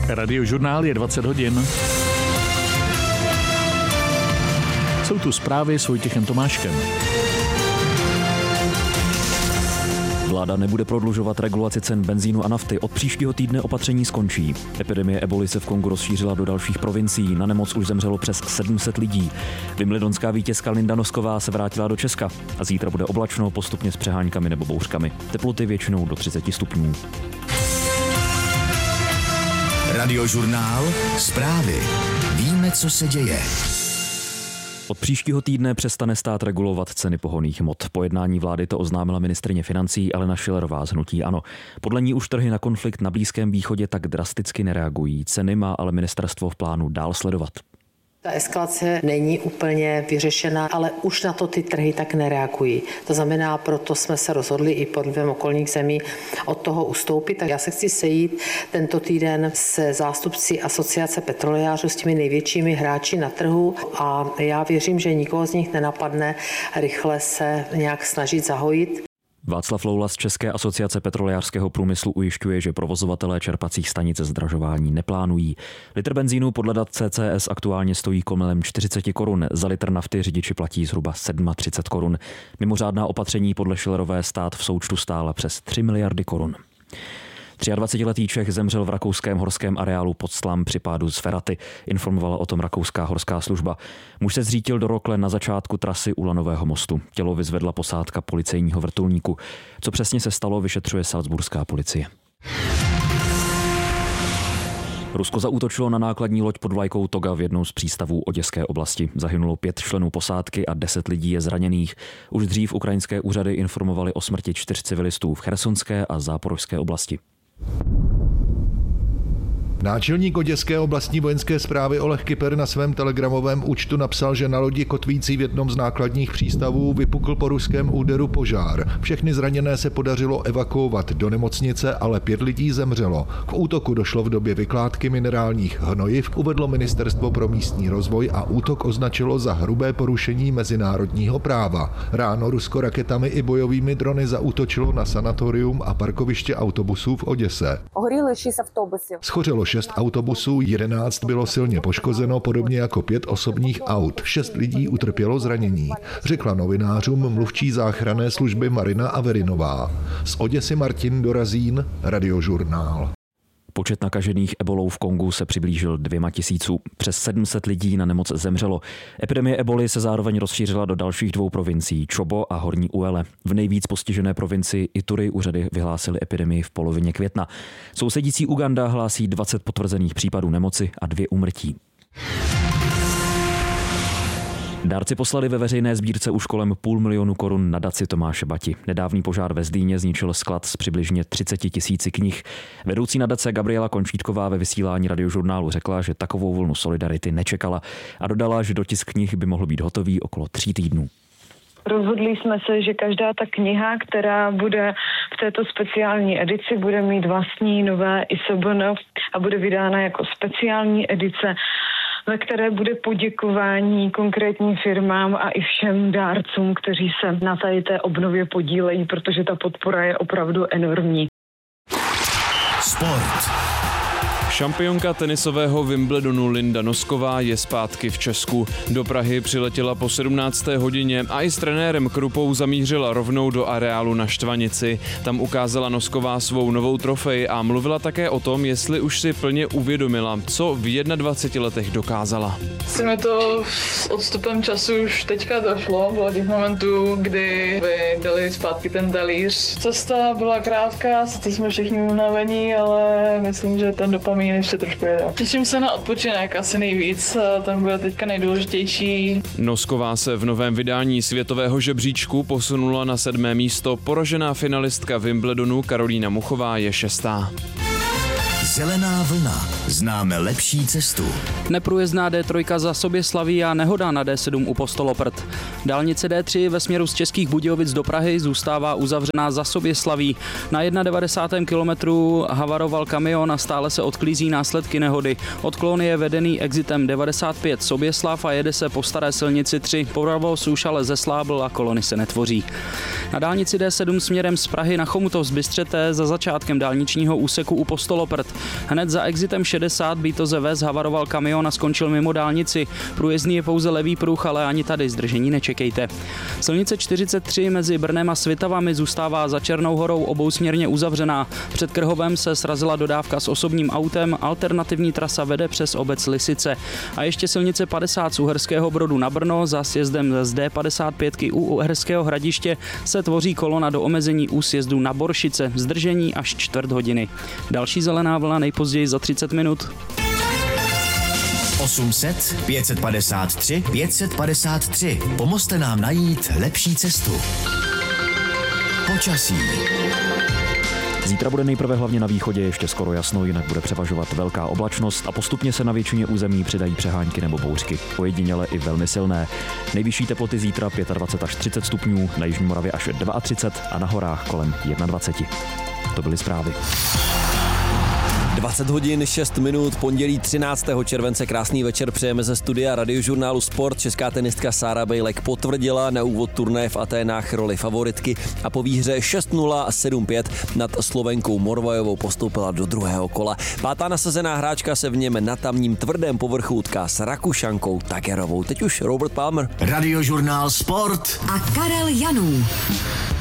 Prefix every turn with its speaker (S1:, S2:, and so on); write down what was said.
S1: Radiožurnál je 20 hodin. Jsou tu zprávy s Vojtěchem Tomáškem.
S2: Vláda nebude prodlužovat regulaci cen benzínu a nafty. Od příštího týdne opatření skončí. Epidemie eboli se v Kongu rozšířila do dalších provincií. Na nemoc už zemřelo přes 700 lidí. Wimbledonská vítězka Linda Nosková se vrátila do Česka. A zítra bude oblačno, postupně s přeháňkami nebo bouřkami. Teploty většinou do 30 stupňů.
S3: Radiožurnál, zprávy. Víme, co se děje.
S2: Od příštího týdne přestane stát regulovat ceny pohonných hmot. Po jednání vlády to oznámila ministryně financí Alena Schillerová z hnutí ANO. Podle ní už trhy na konflikt na Blízkém východě tak drasticky nereagují. Ceny má ale ministerstvo v plánu dál sledovat.
S4: Ta eskalace není úplně vyřešena, ale už na to ty trhy tak nereagují. To znamená, proto jsme se rozhodli i pod vlivem okolních zemí od toho ustoupit. Tak já se chci sejít tento týden se zástupci Asociace petrolejářů, s těmi největšími hráči na trhu a já věřím, že nikoho z nich nenapadne rychle se nějak snažit zahojit.
S2: Václav Loula z České asociace petrolejářského průmyslu ujišťuje, že provozovatelé čerpacích stanic zdražování neplánují. Litr benzínu podle dat CCS aktuálně stojí kolem 40 korun. Za litr nafty řidiči platí zhruba 37 korun. Mimořádná opatření podle Schillerové stát v součtu stála přes 3 miliardy korun. 23letý Čech zemřel v rakouském horském areálu pod Slam při pádu z Feraty. Informovala o tom rakouská horská služba. Muž se zřítil do rokle na začátku trasy u Lanového mostu. Tělo vyzvedla posádka policejního vrtulníku. Co přesně se stalo, vyšetřuje salzburská policie. Rusko zaútočilo na nákladní loď pod vlajkou Toga v jednou z přístavů Oděské oblasti. Zahynulo 5 členů posádky a 10 lidí je zraněných. Už dřív ukrajinské úřady informovaly o smrti 4 civilistů v chersonské a záporožské oblasti.
S5: Náčelník Oděské oblastní vojenské správy Oleh Kyper na svém telegramovém účtu napsal, že na lodi kotvící v jednom z nákladních přístavů vypukl po ruském úderu požár. Všechny zraněné se podařilo evakuovat do nemocnice, ale 5 lidí zemřelo. K útoku došlo v době vykládky minerálních hnojiv, uvedlo Ministerstvo pro místní rozvoj a útok označilo za hrubé porušení mezinárodního práva. Ráno Rusko raketami i bojovými drony zaútočilo na sanatorium a parkoviště autobusů v Oděse. Schořelo 6 autobusů, 11 bylo silně poškozeno, podobně jako 5 osobních aut. 6 lidí utrpělo zranění, řekla novinářům mluvčí záchranné služby Marina Averinová. Z Oděsy Martin Dorazín, Radiožurnál.
S2: Počet nakažených ebolou v Kongu se přiblížil 2 000. Přes 700 lidí na nemoc zemřelo. Epidemie eboli se zároveň rozšířila do dalších 2 provincií, Čobo a Horní Uele. V nejvíc postižené provincii Ituri úřady vyhlásily epidemii v polovině května. Sousedící Uganda hlásí 20 potvrzených případů nemoci a 2 úmrtí. Dárci poslali ve veřejné sbírce už kolem 500 000 korun nadaci Tomáše Bati. Nedávný požár ve Zdýně zničil sklad s přibližně 30 000 knih. Vedoucí nadace Gabriela Končítková ve vysílání Radiožurnálu řekla, že takovou vlnu solidarity nečekala a dodala, že dotisk knih by mohl být hotový okolo 3 týdnů.
S6: Rozhodli jsme se, že každá ta kniha, která bude v této speciální edici, bude mít vlastní nové ISBN a bude vydána jako speciální edice, ve které bude poděkování konkrétním firmám a i všem dárcům, kteří se na té obnově podílejí, protože ta podpora je opravdu enormní.
S3: Sport.
S7: Šampionka tenisového Wimbledonu Linda Nosková je zpátky v Česku. Do Prahy přiletěla po 17. hodině a i s trenérem Krupou zamířila rovnou do areálu na Štvanici. Tam ukázala Nosková svou novou trofej a mluvila také o tom, jestli už si plně uvědomila, co v 21 letech dokázala.
S8: Mi to s odstupem času už teďka došlo. Bylo těch momentů, kdy by dali zpátky ten talíř. Cesta byla krátká, sice jsme všichni unavení, ale myslím, že ten dopamin ještě trošku jede. Těším se na odpočinek asi nejvíc, ten bude teďka nejdůležitější.
S7: Nosková se v novém vydání světového žebříčku posunula na 7. místo, poražená finalistka Wimbledonu Karolína Muchová je 6.
S3: Zelená vlna. Známe lepší cestu.
S9: Neprůjezdná D3 za Soběslaví a nehoda na D7 u Postoloprt. Dálnice D3 ve směru z Českých Budějovic do Prahy zůstává uzavřená za Soběslaví. Na 91. kilometru havaroval kamion a stále se odklízí následky nehody. Odklon je vedený exitem 95 Soběslav a jede se po staré silnici 3. Provoz už ale zeslábl a kolony se netvoří. Na dálnici D7 směrem z Prahy na Chomutov z Bystřete za začátkem dálničního úseku u Postoloprt. Hned za exitem 60 Bítoze Ves havaroval kamion a skončil mimo dálnici. Průjezdný je pouze levý pruh, ale ani tady zdržení nečekejte. Silnice 43 mezi Brnem a Svitavami zůstává za Černou Horou obousměrně uzavřená. Před Krhovem se srazila dodávka s osobním autem, alternativní trasa vede přes obec Lisice. A ještě silnice 50 z Uherského Brodu na Brno, za sjezdem z D55 u Uherského Hradiště se tvoří kolona do omezení u sjezdu na Boršice, zdržení až čtvrt hodiny. Další zelená vlna nejpozději za 30 minut.
S3: 800 553 553. Pomozte nám najít lepší cestu. Počasí.
S2: Zítra bude nejprve hlavně na východě ještě skoro jasno, jinak bude převažovat velká oblačnost a postupně se na většině území přidají přehánky nebo bouřky. Ojediněle i velmi silné. Nejvyšší teploty zítra 25 až 30 stupňů, na jižní Moravě až 32 a na horách kolem 21. To byly zprávy.
S10: 20 hodin 6 minut, pondělí 13. července, krásný večer přejeme ze studia Radiožurnálu Sport. Česká tenistka Sára Bejlek potvrdila na úvod turnaje v Aténách roli favoritky a po výhře 6-0 a 7-5 nad Slovenkou Morvajovou postoupila do druhého kola. Pátá nasazená hráčka se v něm na tamním tvrdém povrchu utká s Rakušankou Takerovou. Teď už Robert Palmer.
S3: Radiožurnál Sport
S11: a Karel Janů.